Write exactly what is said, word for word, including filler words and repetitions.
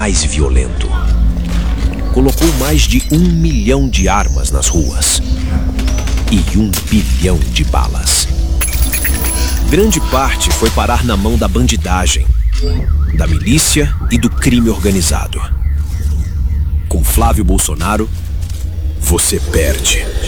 mais violento. Colocou mais de um milhão de armas nas ruas e um bilhão de balas. Grande parte foi parar na mão da bandidagem, da milícia e do crime organizado. Com Flávio Bolsonaro, você perde.